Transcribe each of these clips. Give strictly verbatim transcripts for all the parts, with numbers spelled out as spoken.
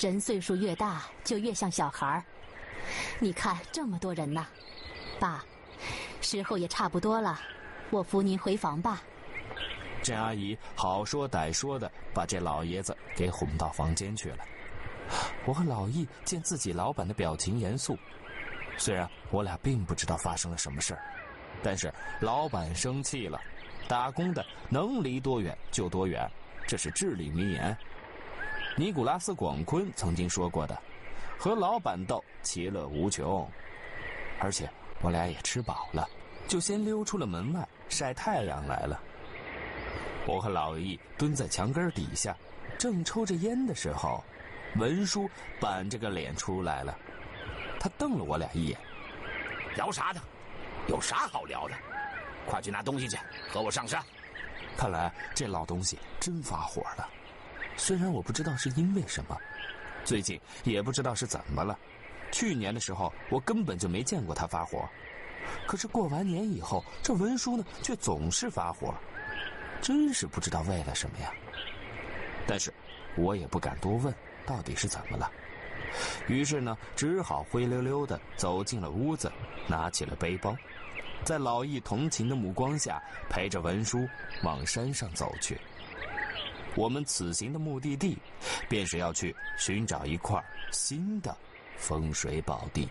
人岁数越大，就越像小孩儿。你看这么多人呢，爸，时候也差不多了，我扶您回房吧。 这阿姨好说歹说的把这老爷子给哄到房间去了。我和老易见自己老板的表情严肃，虽然我俩并不知道发生了什么事儿，但是老板生气了，打工的能离多远就多远，这是至理名言。尼古拉斯·广坤曾经说过的，和老板斗其乐无穷。而且我俩也吃饱了，就先溜出了门外晒太阳来了。我和老易蹲在墙根底下，正抽着烟的时候，文叔板着个脸出来了。他瞪了我俩一眼：“ 聊啥的？有啥好聊的？快去拿东西去，和我上山。” 看来这老东西真发火了。虽然我不知道是因为什么，最近也不知道是怎么了。去年的时候我根本就没见过他发火，可是过完年以后，这文叔呢却总是发火，真是不知道为了什么呀。但是我也不敢多问到底是怎么了，于是呢只好灰溜溜地走进了屋子，拿起了背包，在老易同情的目光下，陪着文叔往山上走去。我们此行的目的地便是要去寻找一块新的风水宝地。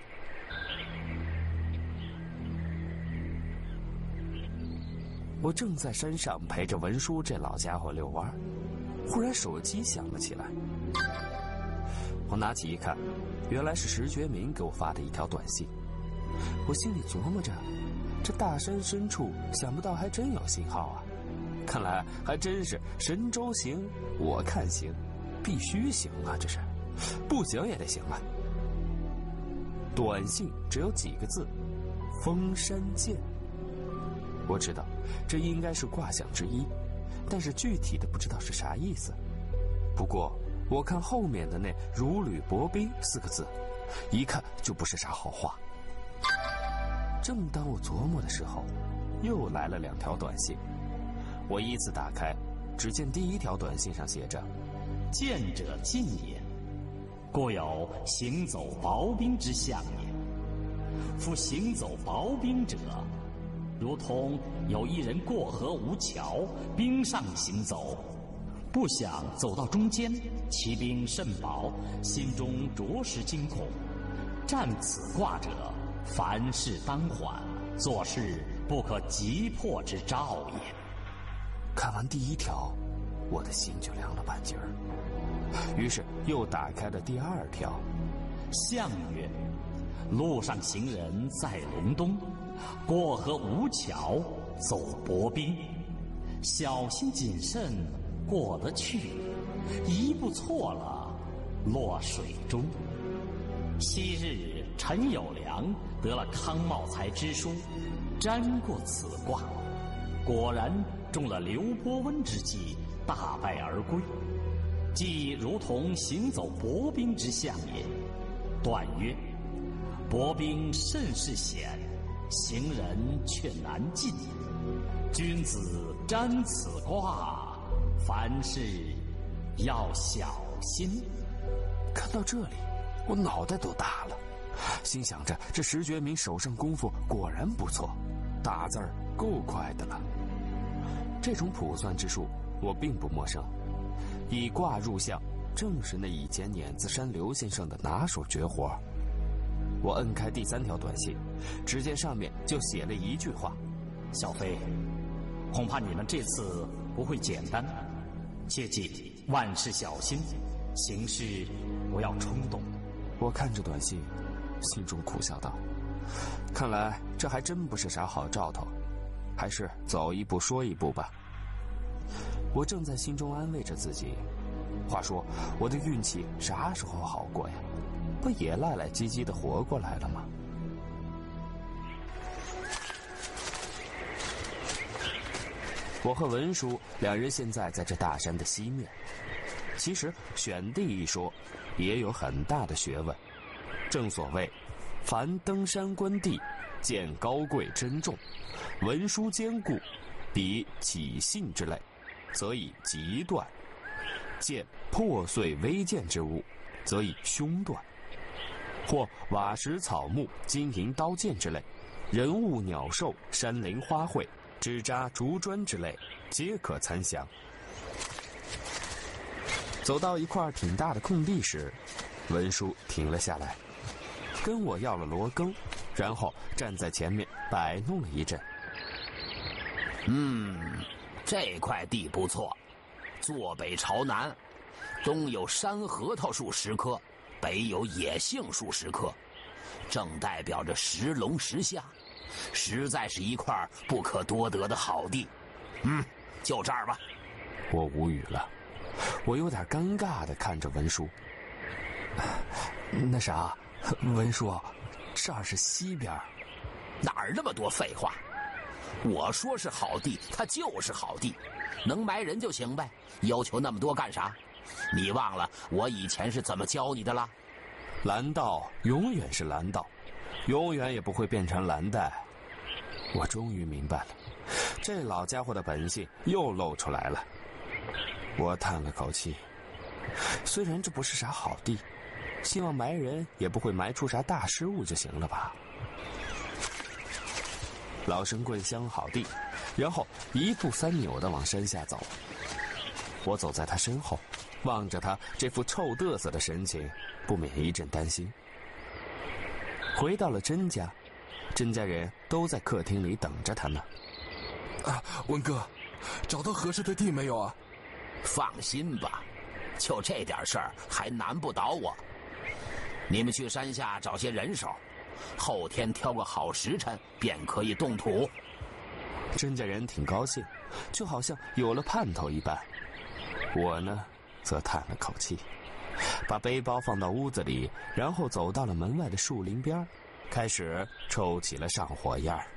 我正在山上陪着文叔这老家伙遛弯，忽然手机响了起来。我拿起一看，原来是石觉明给我发的一条短信。我心里琢磨着，这大山深处想不到还真有信号啊，看来还真是神州行我看行，必须行啊，这是不行也得行啊。短信只有几个字：封山见。我知道这应该是卦象之一，但是具体的不知道是啥意思。不过我看后面的那如履薄冰四个字，一看就不是啥好话。正当我琢磨的时候，又来了两条短信。我依次打开，只见第一条短信上写着： 见者进也，故有行走薄冰之象也。夫行走薄冰者，如同有一人过河无桥，冰上行走，不想走到中间，其冰甚薄，心中着实惊恐。占此卦者，凡事当缓，做事不可急迫之兆也。 看完第一条，我的心就凉了半截儿。于是又打开了第二条。 象曰：路上行人在隆冬，过河无桥，走薄冰，小心谨慎过得去，一步错了，落水中。昔日陈友良得了康茂才之书，占过此卦，果然中了刘伯温之计，大败而归，即如同行走薄冰之象也。断曰：薄冰甚是险，行人却难进。君子占此卦，凡事要小心。 看到这里，我脑袋都大了，心想着这石觉明手上功夫果然不错，打字儿够快的了。这种卜算之术我并不陌生，以卦入象正是那以前碾子山刘先生的拿手绝活。我摁开第三条短信，只见上面就写了一句话： 小飞，恐怕你们这次不会简单，切记万事小心，行事不要冲动。 我看着短信，心中苦笑道：看来这还真不是啥好兆头，还是走一步说一步吧。我正在心中安慰着自己，话说我的运气啥时候好过呀？不也赖赖唧唧的活过来了吗？我和文叔两人现在在这大山的西面。其实选地一说也有很大的学问，正所谓凡登山观地，见高贵珍重，文书坚固，比起信之类，则以极断；见破碎微贱之物， 则以凶断，或瓦石草木、金银刀剑之类，人物鸟兽、山林花卉、纸扎竹砖之类，皆可参详。走到一块挺大的空地时，文叔停了下来，跟我要了罗庚，然后站在前面摆弄了一阵。 嗯，这块地不错，坐北朝南，东有山核桃树十棵，北有野杏树十棵，正代表着时隆时下，实在是一块不可多得的好地。嗯，就这儿吧。 我无语了，我有点尴尬地看着文叔。那啥，文叔，这儿是西边。 哪儿那么多废话？我说是好地，它就是好地，能埋人就行呗，要求那么多干啥？你忘了我以前是怎么教你的了？ 蓝道永远是蓝道，永远也不会变成蓝带。我终于明白了，这老家伙的本性又露出来了。我叹了口气，虽然这不是啥好地，希望埋人也不会埋出啥大失误就行了吧。老神棍相好地，然后一步三扭地往山下走。我走在他身后，望着他这副臭嘚瑟的神情，不免一阵担心。回到了甄家，甄家人都在客厅里等着他呢。 啊，文哥，找到合适的地没有啊？ 放心吧，就这点事儿还难不倒我。你们去山下找些人手，后天挑个好时辰便可以动土。 甄家人挺高兴，就好像有了盼头一般。我呢，则叹了口气，把背包放到屋子里，然后走到了门外的树林边，开始抽起了上火焰儿。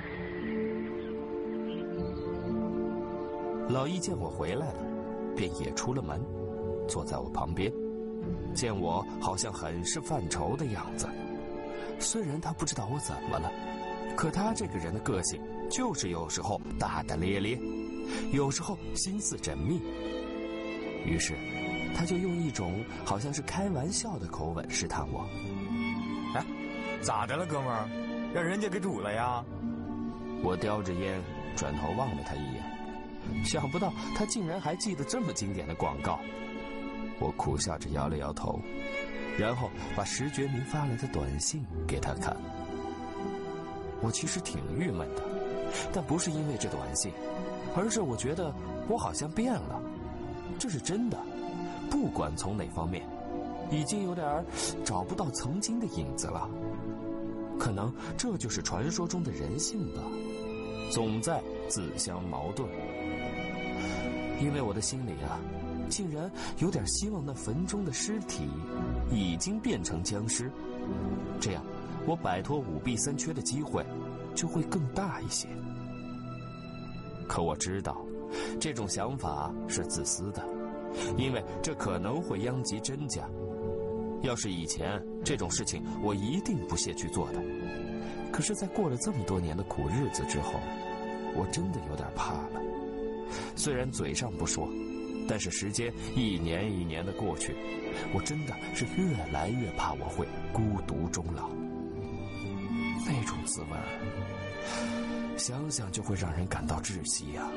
老易见我回来了，便也出了门，坐在我旁边，见我好像很是犯愁的样子。虽然他不知道我怎么了，可他这个人的个性就是有时候大大咧咧，有时候心思缜密。于是他就用一种好像是开玩笑的口吻试探我。 哎，咋的了哥们儿？让人家给煮了呀？ 我叼着烟转头望了他一眼，想不到他竟然还记得这么经典的广告。我苦笑着摇了摇头，然后把石觉明发来的短信给他看。我其实挺郁闷的，但不是因为这短信，而是我觉得我好像变了。这是真的，不管从哪方面，已经有点找不到曾经的影子了。可能这就是传说中的人性吧，总在自相矛盾。因为我的心里啊，竟然有点希望那坟中的尸体已经变成僵尸，这样我摆脱五弊三缺的机会就会更大一些。可我知道这种想法是自私的，因为这可能会殃及甄家。要是以前这种事情我一定不屑去做的，可是在过了这么多年的苦日子之后，我真的有点怕了。虽然嘴上不说，但是时间一年一年的过去，我真的是越来越怕我会孤独终老。那种滋味儿，想想就会让人感到窒息呀。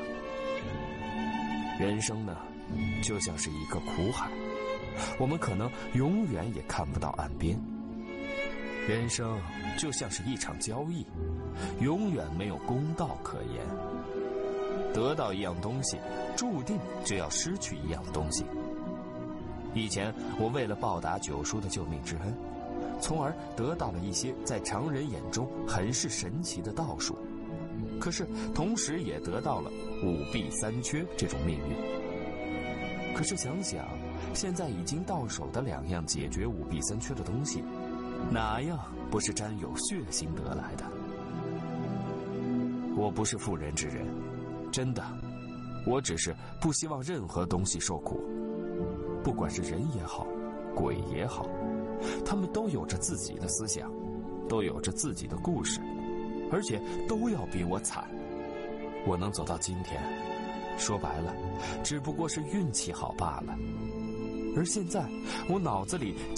人生呢，就像是一个苦海，我们可能永远也看不到岸边。人生就像是一场交易，永远没有公道可言。得到一样东西，注定就要失去一样东西。以前我为了报答九叔的救命之恩，从而得到了一些在常人眼中很是神奇的道术，可是同时也得到了五弊三缺这种命运。可是想想，现在已经到手的两样解决五弊三缺的东西，哪样不是沾有血腥得来的？我不是妇人之仁，真的，我只是不希望任何东西受苦，不管是人也好，鬼也好，他们都有着自己的思想，都有着自己的故事，而且都要比我惨。我能走到今天，说白了，只不过是运气好罢了。 而现在我脑子里